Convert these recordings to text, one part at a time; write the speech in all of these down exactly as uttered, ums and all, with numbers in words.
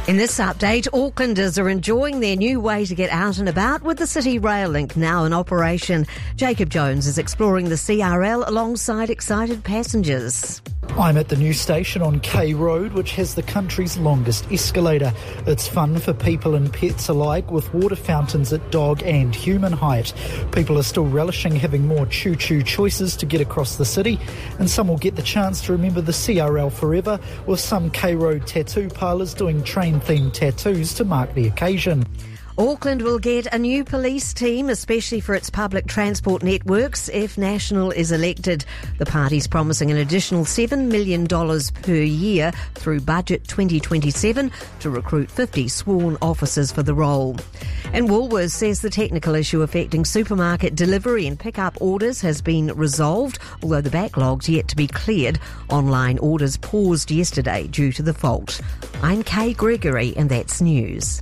In this update, Aucklanders are enjoying their new way to get out and about with the City Rail Link now in operation. Jacob Jones is exploring the C R L alongside excited passengers. I'm at the new station on K Road, which has the country's longest escalator. It's fun for people and pets alike, with water fountains at dog and human height. People are still relishing having more choo-choo choices to get across the city, and some will get the chance to remember the C R L forever, with some K Road tattoo parlours doing train-themed tattoos to mark the occasion. Auckland will get a new police team, especially for its public transport networks, if National is elected. The party's promising an additional seven million dollars per year through Budget twenty twenty-seven to recruit fifty sworn officers for the role. And Woolworths says the technical issue affecting supermarket delivery and pick-up orders has been resolved, although the backlog's yet to be cleared. Online orders paused yesterday due to the fault. I'm Kay Gregory, and that's news.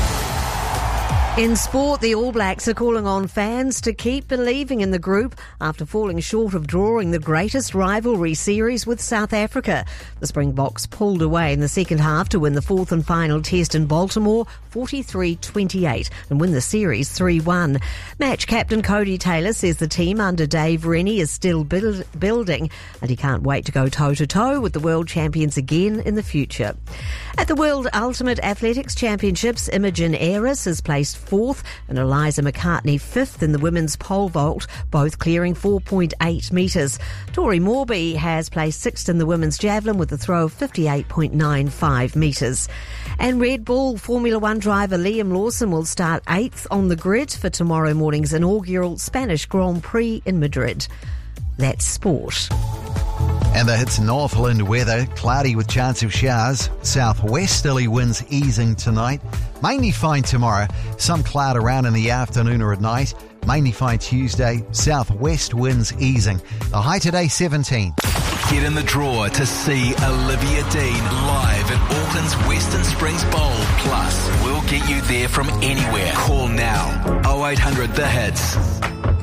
In sport, the All Blacks are calling on fans to keep believing in the group after falling short of drawing the greatest rivalry series with South Africa. The Springboks pulled away in the second half to win the fourth and final test in Baltimore, forty-three twenty-eight, and win the series three one. Match captain Cody Taylor says the team under Dave Rennie is still build, building and he can't wait to go toe-to-toe with the world champions again in the future. At the World Ultimate Athletics Championships, Imogen Ayres has placed fourth and Eliza McCartney fifth in the women's pole vault, both clearing four point eight metres. Tori Morby has placed sixth in the women's javelin with a throw of fifty-eight point nine five metres. And Red Bull Formula One driver Liam Lawson will start eighth on the grid for tomorrow morning's inaugural Spanish Grand Prix in Madrid. That's sport. And the hits Northland weather, cloudy with chance of showers. Southwesterly winds easing tonight. Mainly fine tomorrow. Some cloud around in the afternoon or at night. Mainly fine Tuesday. Southwest winds easing. The high today, seventeen. Get in the draw to see Olivia Dean live at Auckland's Western Springs Bowl. Plus, we'll get you there from anywhere. Call now. oh eight hundred The Hits.